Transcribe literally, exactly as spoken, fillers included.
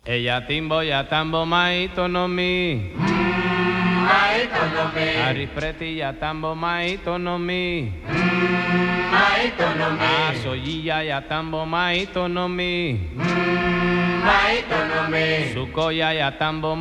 Ella timbo ya tambo maito no mi. Maito no mi. Arispreti ya tambo maito no mi. Maito no mi. Asoyilla ya tambo maito no mi. Maito no mi. Sukoya ya tambo